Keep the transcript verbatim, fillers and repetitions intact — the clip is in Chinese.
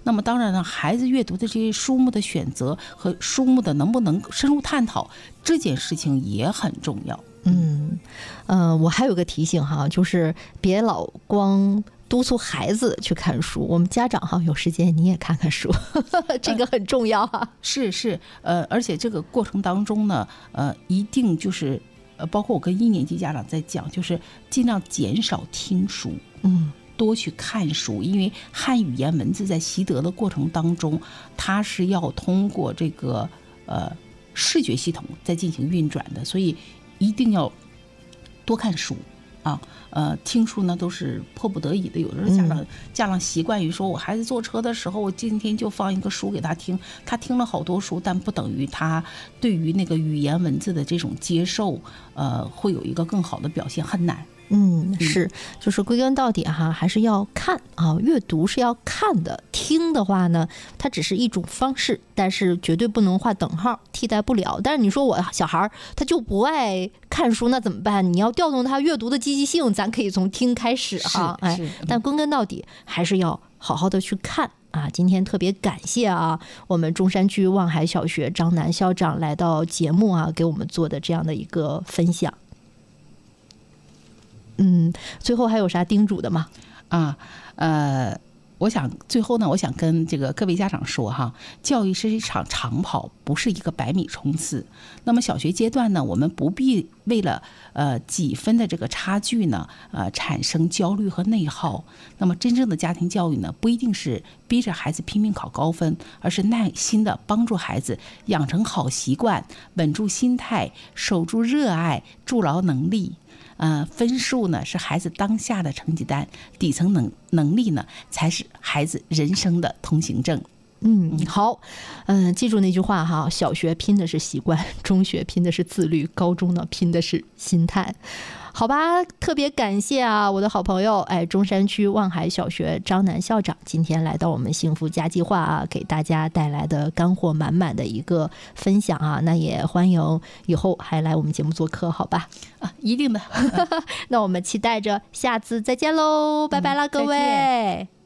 那么当然呢，孩子阅读的这些书目的选择和书目的能不能深入探讨，这件事情也很重要。 嗯，呃，我还有个提醒哈，就是别老光督促孩子去看书，我们家长哈有时间你也看看书，这个很重要啊。呃、 是是，呃，而且这个过程当中呢，呃，一定就是呃，包括我跟一年级家长在讲，就是尽量减少听书， 嗯。 多去看书，因为汉语言文字在习得的过程当中，它是要通过这个呃视觉系统在进行运转的，所以一定要多看书啊。呃，听书呢都是迫不得已的，有的时候家长、嗯、家长习惯于说，我孩子坐车的时候，我今天就放一个书给他听，他听了好多书，但不等于他对于那个语言文字的这种接受，呃，会有一个更好的表现，很难。 嗯，是，就是归根到底哈，还是要看啊，阅读是要看的，听的话呢，它只是一种方式，但是绝对不能画等号，替代不了。但是你说我小孩他就不爱看书，那怎么办？你要调动他阅读的积极性，咱可以从听开始哈，哎，但归根到底还是要好好的去看。啊，今天特别感谢啊，我们中山区望海小学张楠校长来到节目啊，给我们做的这样的一个分享。嗯，最后还有啥叮嘱的吗？ 啊，呃，我想最后呢，我想跟这个各位家长说哈，教育是一场长跑，不是一个百米冲刺。那么小学阶段呢，我们不必为了呃几分的这个差距呢，呃产生焦虑和内耗。那么真正的家庭教育呢，不一定是逼着孩子拼命考高分，而是耐心的帮助孩子养成好习惯，稳住心态，守住热爱，筑牢能力。呃，分数呢是孩子当下的成绩单，底层能能力呢才是孩子人生的通行证。 嗯，好，嗯、呃，记住那句话哈，小学拼的是习惯，中学拼的是自律，高中呢拼的是心态。好吧，特别感谢啊，我的好朋友，哎，中山区望海小学张楠校长今天来到我们幸福家计划啊，给大家带来的干货满满的一个分享啊，那也欢迎以后还来我们节目做客，好吧？ 啊，一定的。 那我们期待着下次再见喽，拜拜啦，各位。